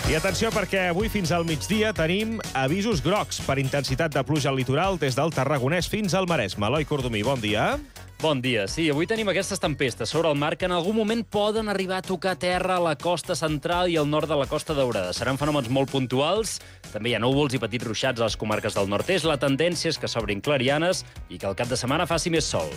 I atenció, perquè avui fins al migdia tenim avisos grocs per intensitat de pluja al litoral des del Tarragonès fins al Maresme. Eloi Cordomí, bon dia. Bon dia. Sí, avui tenim aquestes tempestes sobre el mar que en algun moment poden arribar a tocar terra a la costa central i al nord de la Costa Daurada. Seran fenòmens molt puntuals. També hi ha núvols i petits ruixats a les comarques del nord-est. La tendència és que s'obrin clarianes i que el cap de setmana faci més sol.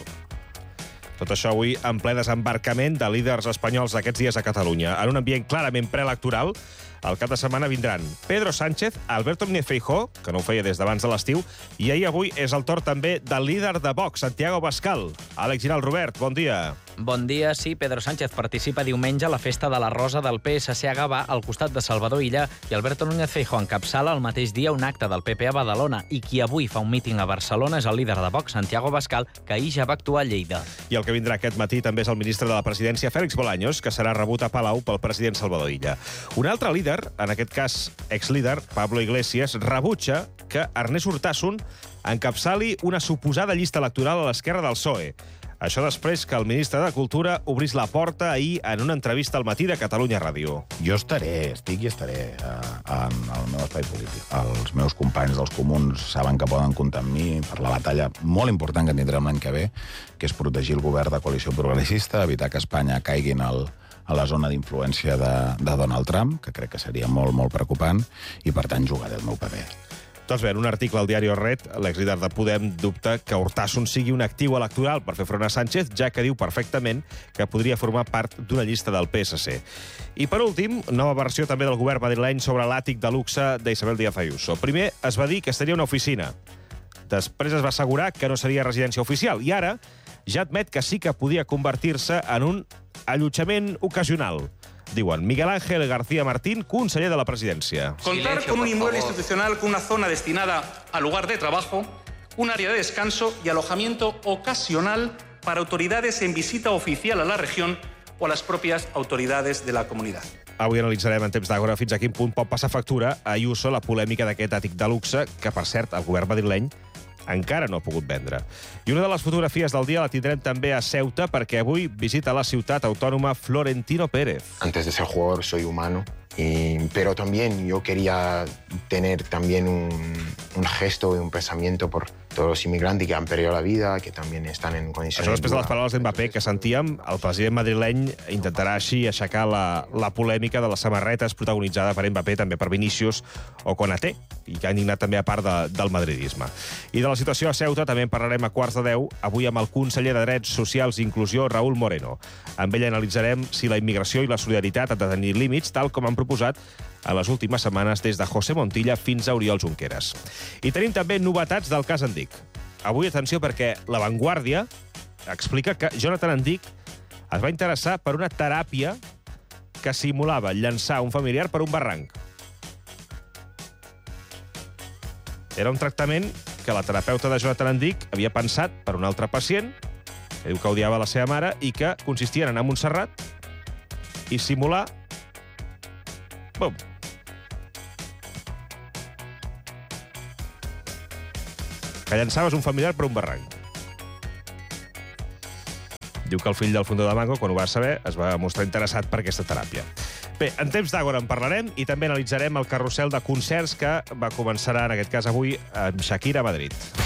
Tot això avui en ple desembarcament de líders espanyols aquests dies a Catalunya. En un ambient clarament preelectoral, el cap de setmana vindran Pedro Sánchez, Alberto Núñez Feijóo, que no ho feia des d'abans de l'estiu, i avui és el torn també del líder de Vox, Santiago Abascal. Àlex Giral, Robert, bon dia. Bon dia. Sí, Pedro Sánchez participa diumenge a la festa de la Rosa del PSC a Gavà, al costat de Salvador Illa, i Alberto Núñez Feijóo encapçala el mateix dia un acte del PP a Badalona, i qui avui fa un míting a Barcelona és el líder de Vox, Santiago Abascal, que ahir ja va actuar a Lleida. I el que vindrà aquest matí també és el ministre de la Presidència, Félix Bolaños, que serà rebut a Palau pel president Salvador Illa. Un altre líder, en aquest cas exlíder, Pablo Iglesias, rebutja que Ernest Urtasun encapçali una suposada llista electoral a l'esquerra del PSOE. Això després que el ministre de Cultura obrís la porta ahir en una entrevista al Matí de Catalunya Ràdio. Jo estic i estaré en el meu espai polític. Els meus companys dels comuns saben que poden comptar amb mi per la batalla molt important que tindrem l'any que ve, que és protegir el govern de coalició progressista, evitar que Espanya caigui a la zona d'influència de Donald Trump, que crec que seria molt, molt preocupant, i per tant jugaré el meu paper. Doncs bé, en un article al diari Red, l'exlíder de Podem dubta que Urtasun sigui un actiu electoral per fer front a Sánchez, ja que diu perfectament que podria formar part d'una llista del PSC. I per últim, nova versió també del govern madrileny sobre l'àtic de luxe d'Isabel Díaz Ayuso. Primer es va dir que seria una oficina. Després es va assegurar que no seria residència oficial. I ara ja admet que sí que podia convertir-se en un allotjament ocasional. Diuen Miguel Ángel García Martín, conseller de la Presidència. Contar con un inmueble institucional con una zona destinada al lugar de trabajo, un área de descanso y alojamiento ocasional para autoridades en visita oficial a la región o a las propias autoridades de la comunidad. Avui analitzarem en temps d'Àgora fins a quin punt pot passar factura a Ayuso la polèmica d'aquest àtic de luxe que, per cert, el govern madrileny encara no ha pogut vendre. I una de les fotografies del dia la tindrem també a Ceuta perquè avui visita la ciutat autònoma Florentino Pérez. Antes de ser jugador soy humano, pero también yo quería tener también un gesto y un pensamiento por todos los inmigrantes que han perdido la vida, que también están en condiciones... Això després de les paraules d'Mbappé que sentíem, el president madrileny intentarà així aixecar la polèmica de les samarretes protagonitzada per Mbappé, també per Vinícius o Konaté, i que ha indignat també a part del madridisme. I de la situació a Ceuta també en parlarem a 9:15, avui amb el conseller de Drets Socials i Inclusió, Raúl Moreno. Amb ell analitzarem si la immigració i la solidaritat han de tenir límits, tal com han proposat a les últimes setmanes des de José Montilla fins a Oriol Junqueras. I tenim també novetats del cas Endic. Avui, atenció, perquè La Vanguardia explica que Jonathan Endic es va interessar per una teràpia que simulava llançar un familiar per un barranc. Era un tractament que la terapeuta de Jonathan Endic havia pensat per un altre pacient, que diu que odiava la seva mare, i que consistia en anar a Montserrat i simular... Bum! Que llançaves un familiar per un barranc. Diu que el fill del fundador de Mango, quan ho va saber, es va mostrar interessat per aquesta teràpia. Bé, en temps d'Àgora en parlarem i també analitzarem el carrusel de concerts que va començar, en aquest cas avui, amb Shakira a Madrid.